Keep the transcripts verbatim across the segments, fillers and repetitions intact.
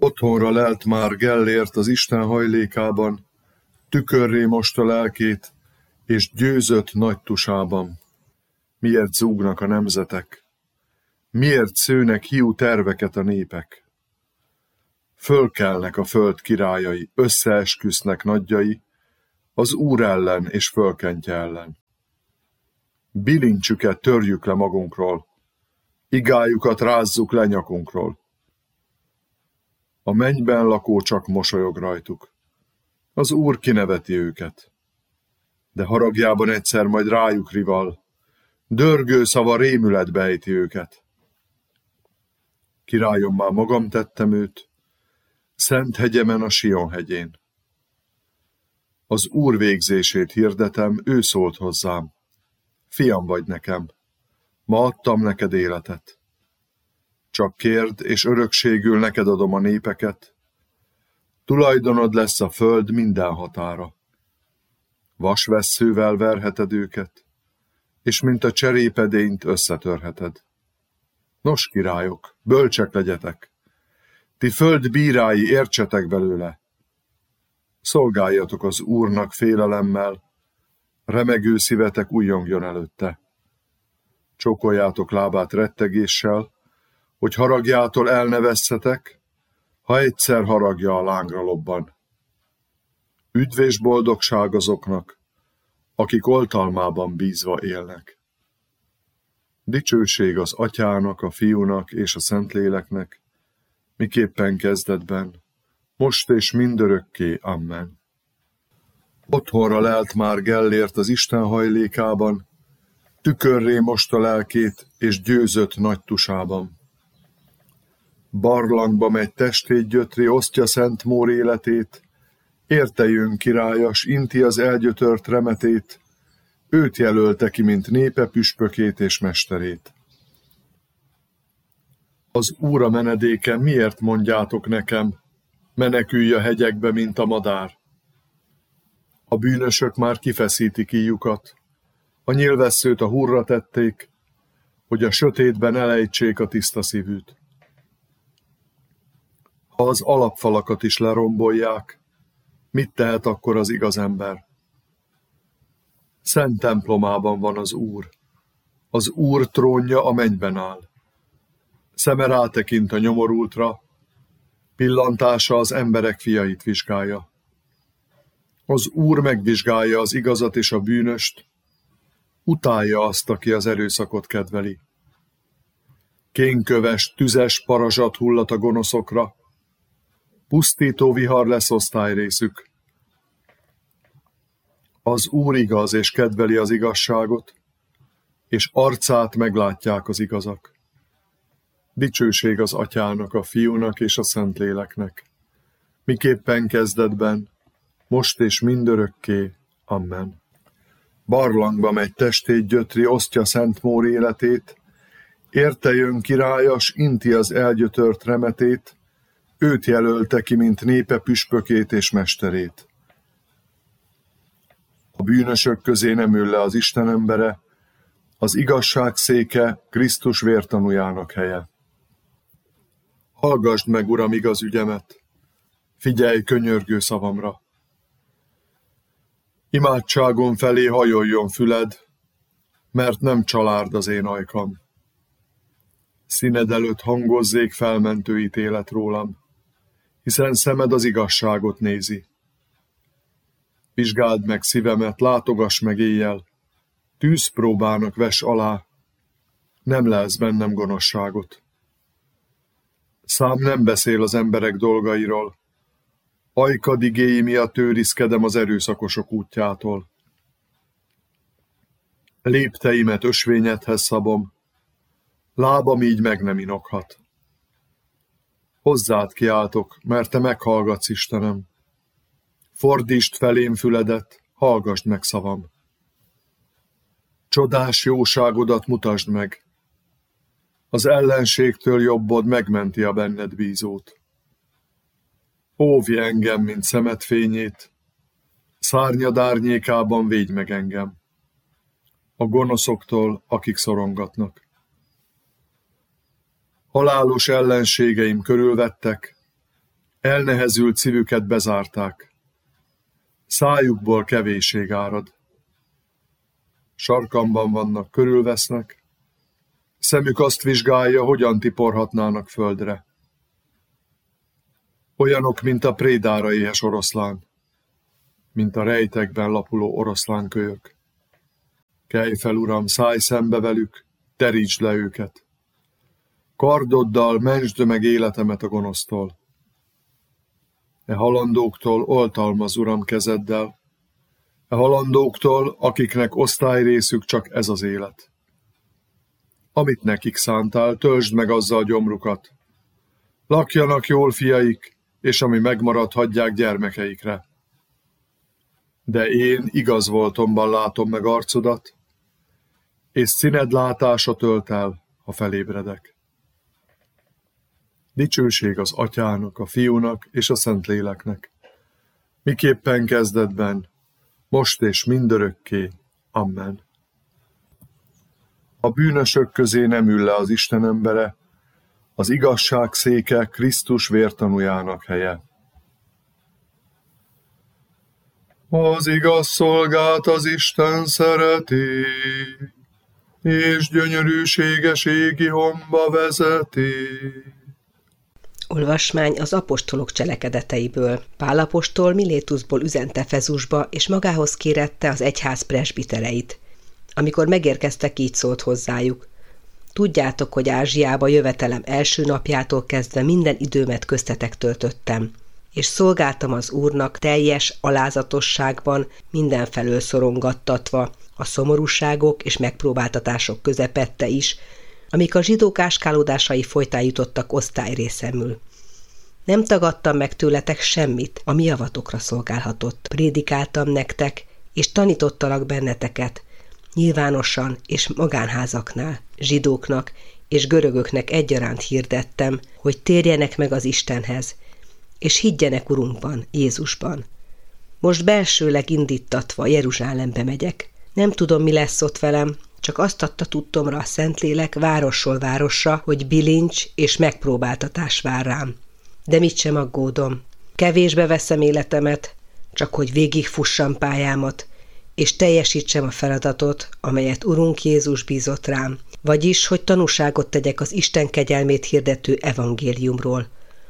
Otthonra lelt már Gellért az Isten hajlékában, tükörré mosta lelkét, és győzött nagy tusában. Miért zúgnak a nemzetek? Miért szőnek hiú terveket a népek? Fölkelnek a föld királyai, összeesküsznek nagyjai, az Úr ellen és fölkentje ellen. Bilincsüket törjük le magunkról, igájukat rázzuk le nyakunkról. A mennyben lakó csak mosolyog rajtuk, az Úr kineveti őket. De haragjában egyszer majd rájuk rival, dörgő szava rémületbe ejti őket. Királyommá magam tettem őt, szent hegyemen a Sion hegyén. Az Úr végzését hirdetem, ő szólt hozzám. Fiam vagy nekem, ma adtam neked életet. Csak kérd, és örökségül neked adom a népeket. Tulajdonod lesz a föld minden határa. Vasvesszővel verheted őket, és mint a cserépedényt összetörheted. Nos, királyok, bölcsek legyetek, ti föld bírái, értsetek belőle. Szolgáljatok az Úrnak félelemmel, remegő szívetek újjongjon előtte. Csókoljátok lábát rettegéssel, hogy haragjától el ne vesszetek, ha egyszer haragja a lángra lobban. Üdv és boldogság azoknak, akik oltalmában bízva élnek. Dicsőség az Atyának, a Fiúnak és a Szentléleknek, miképpen kezdetben, most és mindörökké. Amen. Otthonra lelt már Gellért az Isten hajlékában, tükörré mosta lelkét, és győzött nagy tusában. Barlangba megy testét gyötri, osztja Szent Mór életét, érte jön királyas, inti az elgyötört remetét, őt jelölte ki, mint népe püspökét és mesterét. Az Úr a menedéke, miért mondjátok nekem, menekülj a hegyekbe, mint a madár? A bűnösök már kifeszítik íjukat, a nyilvesszőt a hurra tették, hogy a sötétben elejtsék a tiszta szívűt. Ha az alapfalakat is lerombolják, mit tehet akkor az igaz ember? Szent templomában van az Úr. Az Úr trónja a mennyben áll. Szeme rátekint a nyomorultra, pillantása az emberek fiait vizsgálja. Az Úr megvizsgálja az igazat és a bűnöst, utálja azt, aki az erőszakot kedveli. Kénköves, tüzes parazsat hullat a gonoszokra, pusztító vihar lesz osztályrészük. Az Úr igaz és kedveli az igazságot, és arcát meglátják az igazak. Dicsőség az Atyának, a Fiúnak és a Szentléleknek, miképpen kezdetben, most és mindörökké. Amen. Barlangba megy testét gyötri, osztja Szent Mór életét, érte jön királyas, inti az elgyötört remetét, őt jelölte ki, mint népe püspökét és mesterét. A bűnösök közé nem ül le az Isten embere, az igazság széke Krisztus vértanújának helye. Hallgasd meg, Uram, igaz ügyemet, figyelj könyörgő szavamra. Imádságom felé hajoljon füled, mert nem csalárd az én ajkam. Színed előtt hangozzék felmentő ítélet rólam, hiszen szemed az igazságot nézi. Vizsgáld meg szívemet, látogass meg éjjel, tűzpróbának vess alá, nem lelsz bennem gonoszságot. Szám nem beszél az emberek dolgairól, ajkad igéi miatt őrizkedem az erőszakosok útjától. Lépteimet ösvényedhez szabom, lábam így meg nem inoghat. Hozzád kiáltok, mert te meghallgatsz, Istenem. Fordítsd felém füledet, hallgasd meg szavam. Csodás jóságodat mutasd meg. Az ellenségtől jobbod megmenti a benned bízót. Óvj engem, mint szemed fényét, szárnyad árnyékában védj meg engem. A gonoszoktól, akik szorongatnak. Halálos ellenségeim körülvettek, Elnehezült szívüket bezárták. Szájukból kevésség árad. Sarkamban vannak, körülvesznek. Szemük azt vizsgálja, hogyan tiporhatnának földre. Olyanok, mint a prédára éhes oroszlán, mint a rejtekben lapuló oroszlánkölyök. Kelj fel, Uram, szállj szembe velük, terítsd le őket. Kardoddal mentsd meg életemet a gonosztól. E halandóktól oltalmaz, Uram, kezeddel, e halandóktól, akiknek osztályrészük csak ez az élet. Amit nekik szántál, töltsd meg azzal gyomrukat. Lakjanak jól fiaik, és ami megmarad, hagyják gyermekeikre. De én igaz voltomban látom meg arcodat, és színed látása tölt el, ha felébredek. Dicsőség az Atyának, a Fiúnak és a Szentléleknek, miképpen kezdetben, most és mindörökké. Amen. A bűnösök közé nem ül le az Isten embere, az igazság széke Krisztus vértanújának helye. Az igaz szolgát az Isten szereti, és gyönyörűséges égi homba vezeti. Olvasmány az apostolok cselekedeteiből. Pál apostol Milétuszból üzent Efezusba, és magához kérette az egyház presbitereit. Amikor megérkeztek, így szólt hozzájuk: Tudjátok, hogy Ázsiába jövetelem első napjától kezdve minden időmet köztetek töltöttem, és szolgáltam az Úrnak teljes alázatosságban, mindenfelől szorongattatva, a szomorúságok és megpróbáltatások közepette is, amik a zsidók áskálódásai folytán jutottak osztályrészemül. Nem tagadtam meg tőletek semmit, ami javatokra szolgálhatott. Prédikáltam nektek, és tanítottalak benneteket, nyilvánosan és magánházaknál, zsidóknak és görögöknek egyaránt hirdettem, hogy térjenek meg az Istenhez, és higgyenek Urunkban, Jézusban. Most belsőleg indítatva Jeruzsálembe megyek. Nem tudom, mi lesz ott velem, csak azt adta tudtomra a Szentlélek városról városra, hogy bilincs és megpróbáltatás vár rám. De mit sem aggódom. Kevésbe veszem életemet, csak hogy végigfussam pályámat, és teljesítsem a feladatot, amelyet Urunk Jézus bízott rám, vagyis, hogy tanúságot tegyek az Isten kegyelmét hirdető evangéliumról.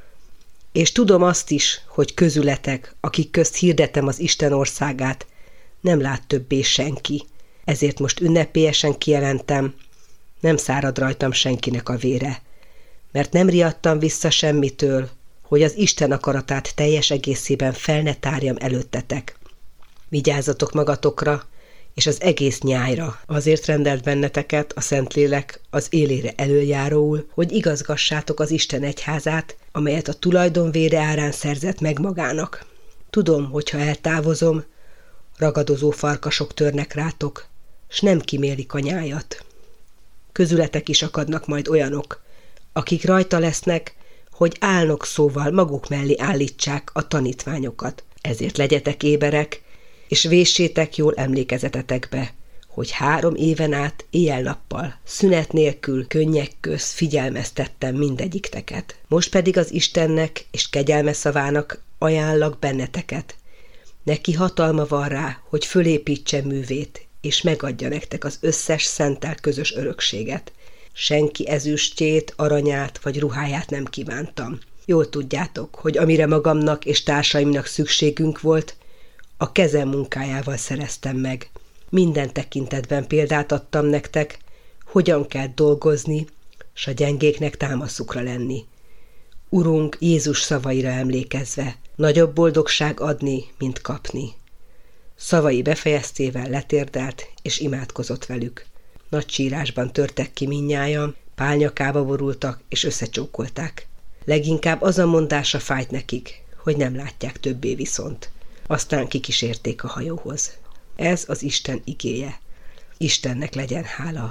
És tudom azt is, hogy közületek, akik közt hirdetem az Isten országát, nem lát többé senki. Ezért most ünnepélyesen kijelentem, nem szárad rajtam senkinek a vére, mert nem riadtam vissza semmitől, hogy az Isten akaratát teljes egészében fel ne tárjam előttetek. Vigyázzatok magatokra, és az egész nyájra. Azért rendelt benneteket a Szentlélek az élére elöljáróul, hogy igazgassátok az Isten egyházát, amelyet a tulajdon vére árán szerzett meg magának. Tudom, hogyha eltávozom, ragadozó farkasok törnek rátok, s nem kimélik a nyájat. Közületek is akadnak majd olyanok, akik rajta lesznek, hogy álnok szóval maguk mellé állítsák a tanítványokat. Ezért legyetek éberek, és véssétek jól emlékezetetekbe, hogy három éven át éjjel-nappal, szünet nélkül, könnyek közt figyelmeztettem mindegyikteket. Most pedig az Istennek és kegyelme szavának ajánlak benneteket. Neki hatalma van rá, hogy fölépítse művét, és megadja nektek az összes szenttel közös örökséget. Senki ezüstjét, aranyát vagy ruháját nem kívántam. Jól tudjátok, hogy amire magamnak és társaimnak szükségünk volt, a kezem munkájával szereztem meg. Minden tekintetben példát adtam nektek, hogyan kell dolgozni, s a gyengéknek támaszukra lenni. Urunk Jézus szavaira emlékezve, nagyobb boldogság adni, mint kapni. Szavai befejeztével letérdelt, és imádkozott velük. Nagy sírásban törtek ki mindnyájan, pálnyakába borultak, és összecsókolták. Leginkább az a mondása fájt nekik, hogy nem látják többé viszont. Aztán kikísérték a hajóhoz. Ez az Isten igéje. Istennek legyen hála.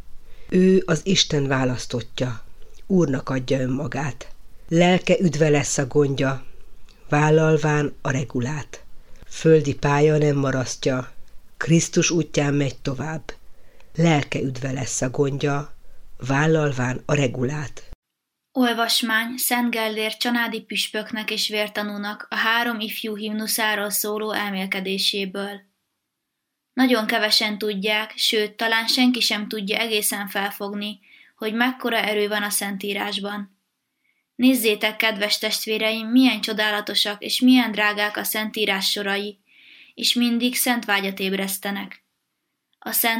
Ő az Isten választottja, Úrnak adja önmagát. Lelke üdve lesz a gondja, vállalván a regulát. Földi pálya nem marasztja, Krisztus útján megy tovább. Lelke üdve lesz a gondja, vállalván a regulát. Olvasmány Szent Gellért csanádi püspöknek és vértanúnak a három ifjú himnuszáról szóló elmélkedéséből. Nagyon kevesen tudják, sőt, talán senki sem tudja egészen felfogni, hogy mekkora erő van a Szentírásban. Nézzétek, kedves testvéreim, milyen csodálatosak és milyen drágák a Szentírás sorai, és mindig szent vágyat ébresztenek. A Szent